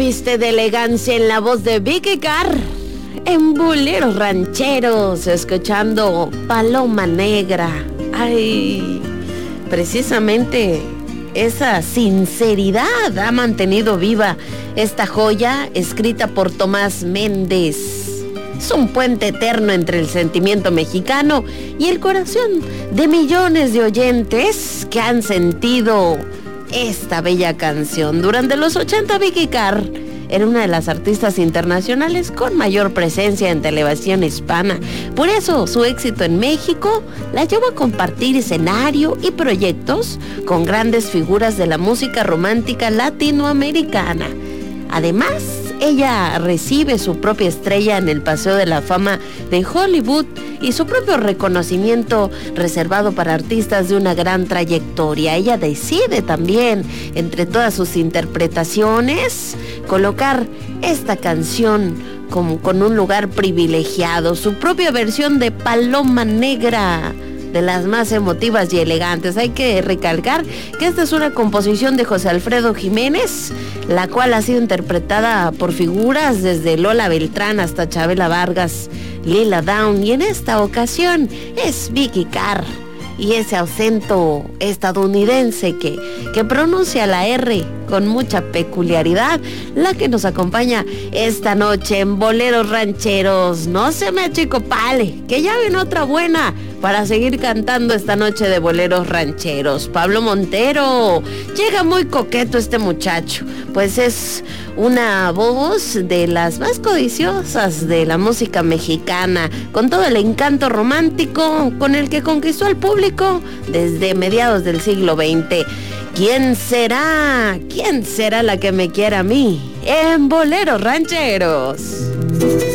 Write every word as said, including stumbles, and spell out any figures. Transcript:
Viste de elegancia en la voz de Vicky Carr, en Boleros Rancheros, escuchando Paloma Negra. Ay, precisamente esa sinceridad ha mantenido viva esta joya escrita por Tomás Méndez. Es un puente eterno entre el sentimiento mexicano y el corazón de millones de oyentes que han sentido esta bella canción. Durante los ochenta, Vicky Carr era una de las artistas internacionales con mayor presencia en televisión hispana. Por eso, su éxito en México la llevó a compartir escenario y proyectos con grandes figuras de la música romántica latinoamericana. Además, ella recibe su propia estrella en el Paseo de la Fama de Hollywood y su propio reconocimiento reservado para artistas de una gran trayectoria. Ella decide también, entre todas sus interpretaciones, colocar esta canción con, con un lugar privilegiado, su propia versión de Paloma Negra, de las más emotivas y elegantes. Hay que recalcar que esta es una composición de José Alfredo Jiménez, la cual ha sido interpretada por figuras desde Lola Beltrán hasta Chabela Vargas, Lila Downs, y en esta ocasión es Vicky Carr y ese acento estadounidense que, que pronuncia la R con mucha peculiaridad, la que nos acompaña esta noche en Boleros Rancheros. No se me achicopale, que ya viene otra buena para seguir cantando esta noche de Boleros Rancheros. Pablo Montero, llega muy coqueto este muchacho, pues es una voz de las más codiciosas de la música mexicana, con todo el encanto romántico con el que conquistó al público desde mediados del siglo veinte. ¿Quién será? ¿Quién será la que me quiera a mí? En Boleros Rancheros.